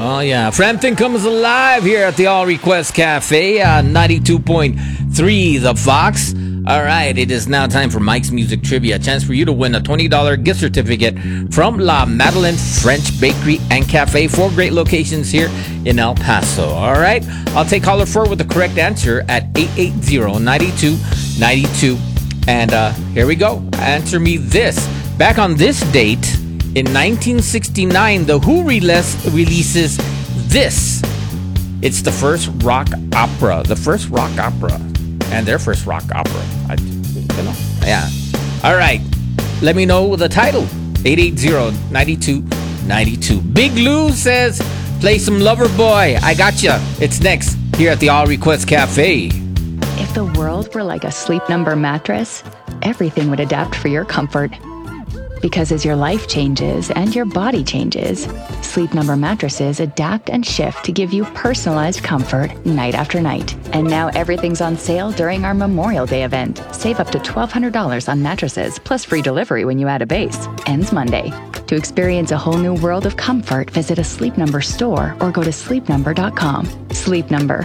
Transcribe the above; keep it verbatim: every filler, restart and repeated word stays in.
Oh, yeah. Frampton comes alive here at the All Request Cafe, uh, ninety-two point three The Fox. All right, it is now time for Mike's Music Trivia. A chance for you to win a twenty dollars gift certificate from La Madeleine French Bakery and Cafe. Four great locations here in El Paso. All right, I'll take caller four with the correct answer at eight eight zero, nine two nine two. And uh, here we go. Answer me this. Back on this date, in nineteen sixty-nine, The Who release, releases this. It's the first rock opera. The first rock opera. And their first rock opera. I, you know, yeah. All right. Let me know the title. eight eight zero, nine two nine two. Big Lou says, play some Lover Boy. I got ya. It's next here at the All Request Cafe. If the world were like a Sleep Number mattress, everything would adapt for your comfort. Because as your life changes and your body changes, Sleep Number mattresses adapt and shift to give you personalized comfort night after night. And now everything's on sale during our Memorial Day event. Save up to twelve hundred dollars on mattresses, plus free delivery when you add a base. Ends Monday. To experience a whole new world of comfort, visit a Sleep Number store or go to sleep number dot com. Sleep Number.